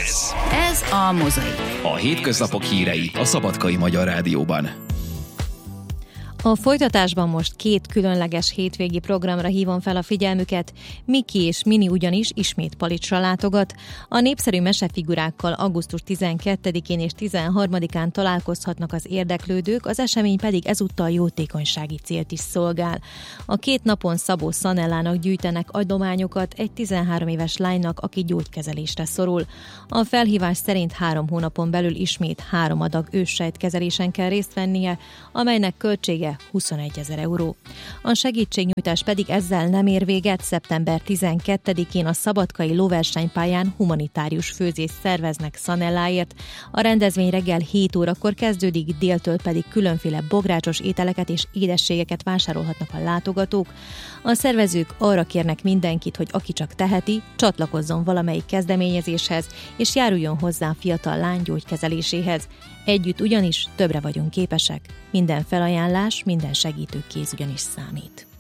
Ez a Mozaik. A hétköznapok hírei a Szabadkai Magyar Rádióban. A folytatásban most két különleges hétvégi programra hívom fel a figyelmüket. Miki és Mini ugyanis ismét Palicsra látogat. A népszerű mesefigurákkal augusztus 12-én és 13-án találkozhatnak az érdeklődők, az esemény pedig ezúttal jótékonysági célt is szolgál. A két napon Szabó Szanellának gyűjtenek adományokat egy 13 éves lánynak, aki gyógykezelésre szorul. A felhívás szerint 3 hónapon belül ismét 3 adag őssejtkezelésen kell részt vennie, amelynek költsége 21 000 euró. A segítségnyújtás pedig ezzel nem ér véget. Szeptember 12-én a szabadkai lóversenypályán humanitárius főzést szerveznek Szanelláért. A rendezvény reggel 7 órakor kezdődik, déltől pedig különféle bográcsos ételeket és édességeket vásárolhatnak a látogatók. A szervezők arra kérnek mindenkit, hogy aki csak teheti, csatlakozzon valamelyik kezdeményezéshez, és járuljon hozzá a fiatal lány gyógykezeléséhez. Együtt ugyanis többre vagyunk képesek. Minden felajánlás, minden segítő kéz ugyanis számít.